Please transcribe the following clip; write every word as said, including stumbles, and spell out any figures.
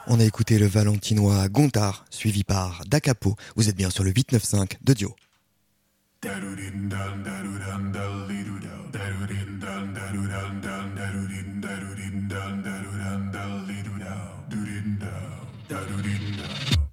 On a écouté le valentinois Gontard, suivi par Da Capo. Vous êtes bien sur le huit neuf cinq de Dio.